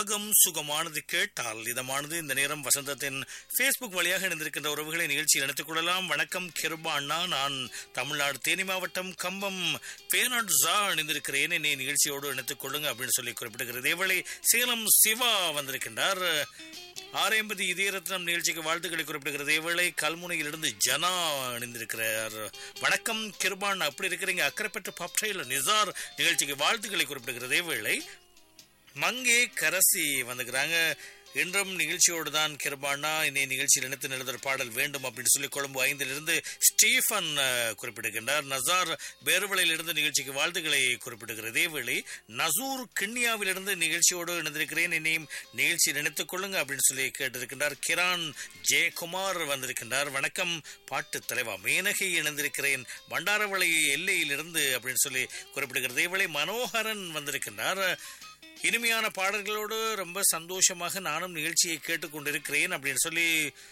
ராகம் சுகமானது கேட்டால் இதமானது. இந்த நேரம் வசந்தத்தின் Facebook வழியாக இணைந்திருக்கின்ற உறவுகளை நிகழ்ச்சியில் இணைத்துக் கொள்ளலாம். வணக்கம் கிருபா அண்ணா, நான் தமிழ்நாடு தேனி மாவட்டம் கம்பம் பேனட்ஸா இணைந்திருக்கிறேன், என்னை நிகழ்ச்சியோடு இணைத்துக் கொள்ளுங்க அப்படின்னு சொல்லி குறிப்பிடுகிறது. இவளை சேலம் சிவா வந்திருக்கின்றார். 650 இதயரத்னம் நிகழ்ச்சிக்கு வாழ்த்துக்களை குறிப்பிடுகிறது. இவளை கல்முனையிலிருந்து ஜனா இணைந்திருக்கிறார். வணக்கம் கிருபான், அப்படி இருக்கிறீங்க? அக்கறைப்பட்டு பப்டையில் நிசார் நிகழ்ச்சிக்கு வாழ்த்துக்களை குறிப்பிடுகிறது. இவளை மங்கே கரசி வந்துக்கிறாங்க. இன்றும் நிகழ்ச்சியோடு தான் கிருபானா, இன்னை நிகழ்ச்சியில் இணைத்து எழுதுற பாடல் வேண்டும் அப்படின்னு சொல்லி கொழும்பு 5 ஸ்டீஃபன் குறிப்பிடுகின்றார். நசார் பேருவளையிலிருந்து நிகழ்ச்சிக்கு வாழ்த்துக்களை குறிப்பிடுகிறது. வேளை நசூர் கிண்ணியாவிலிருந்து நிகழ்ச்சியோடு இணைந்திருக்கிறேன், என்னையும் நிகழ்ச்சியில் இணைத்துக் கொள்ளுங்க அப்படின்னு சொல்லி கேட்டிருக்கின்றார். கிரான் ஜெயக்குமார் வந்திருக்கின்றார். வணக்கம் பாட்டு தலைவா, மேனகை இணைந்திருக்கிறேன் பண்டாரவளை எல்லையிலிருந்து அப்படின்னு சொல்லி குறிப்பிடுகிறது. இவளை மனோகரன் வந்திருக்கின்றார். இனிமையான பாடல்களோடு ரொம்ப சந்தோஷமாக நானும் நிகழ்ச்சியை கேட்டுக்கொண்டிருக்கிறேன் அப்படின்னு சொல்லி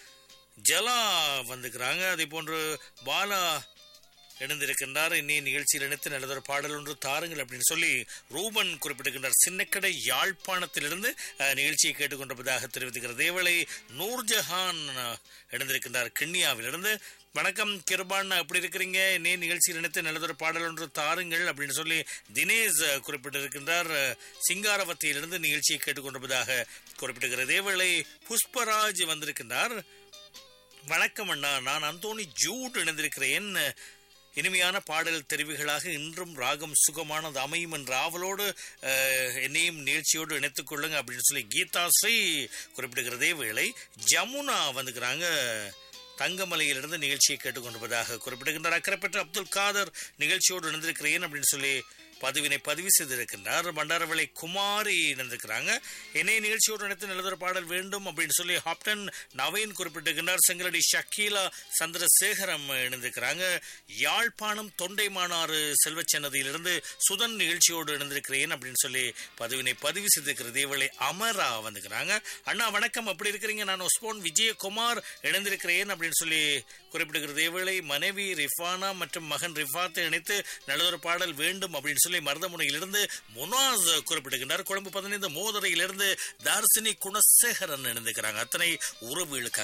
ஜலா வந்துக்கிறாங்க. அதே போன்று பாலா இணைந்திருக்கின்றார். இன்னைய நிகழ்ச்சியில் இணைத்து நல்லதொரு பாடல் ஒன்று தாருங்கள் அப்படின்னு சொல்லி ரூபன் குறிப்பிடுகின்றார். சின்னக்கடை யாழ்ப்பாணத்திலிருந்து நிகழ்ச்சியை கேட்டுக்கொண்டிருப்பதாக தெரிவித்துக்கிறது. இதேவேளை நூர்ஜஹான் இணைந்திருக்கின்றார் கிண்ணியாவிலிருந்து. வணக்கம் கிருபான், எப்படி இருக்கிறீங்க? இன்னைய நிகழ்ச்சியில் இணைத்து நல்லதொரு பாடல் ஒன்று தாருங்கள் அப்படின்னு சொல்லி தினேஷ் குறிப்பிட்டிருக்கின்றார். சிங்காரவத்தியிலிருந்து நிகழ்ச்சியை கேட்டுக்கொண்டிருப்பதாக குறிப்பிடுகிறது. இதேவேளை புஷ்பராஜ் வந்திருக்கின்றார். வணக்கம் அண்ணா, நான் அந்தோனி ஜூட் இணைந்திருக்கிறேன். இனிமையான பாடல் தெரிவுகளாக இன்றும் ராகம் சுகமானது அமையும் என்ற ஆவலோடு என்னையும் நிகழ்ச்சியோடு இணைத்துக் கொள்ளுங்க அப்படின்னு சொல்லி கீதா ஸ்ரீ குறிப்பிடுகிறதே. வேளை ஜமுனா வந்துக்கிறாங்க. தங்கமலையிலிருந்து நிகழ்ச்சியை கேட்டுக்கொண்டிருப்பதாக குறிப்பிடுகின்றார். அக்கறைப்பட்ட அப்துல் காதர் நிகழ்ச்சியோடு இணைந்திருக்கிறேன் அப்படின்னு சொல்லி பதிவினை பதிவு செய்திருக்கின்றார். பண்டாரவளை குமாரி இணைந்திருக்கிறாங்க. என்னை நிகழ்ச்சியோடு இணைத்து நல்லதொரு பாடல் வேண்டும் அப்படின்னு சொல்லி ஹாப்டன் நவீன் குறிப்பிட்டிருக்கின்றார். செங்கலடி ஷக்கீலா சந்திரசேகரம் இணைந்திருக்கிறாங்க. யாழ்ப்பாணம் தொண்டைமானாறு செல்வச்சன்னதியிலிருந்து சுதன் நிகழ்ச்சியோடு இணைந்திருக்கிறேன் அப்படின்னு சொல்லி பதிவினை பதிவு செய்திருக்கிறது. இவளை அமரா வந்துக்கிறாங்க. அண்ணா வணக்கம், அப்படி இருக்கிறீங்க? நான் ஒஸ்போன் விஜயகுமார் இணைந்திருக்கிறேன் அப்படின்னு சொல்லி குறிப்பிடுகிறது. இவளை மனைவி ரிஃபானா மற்றும் மகன் ரிஃபாத்தை இணைத்து நல்லதொரு பாடல் வேண்டும் அப்படின்னு சொல்லி மருதமுனையிலிருந்து முனாஸ் குறிப்பிடுகின்றார். கொழும்பு 15 மோதரையிலிருந்து தார்சினி குணசேகரன் இணைந்திருக்கிறாங்க. அத்தனை உறவுகளுக்காக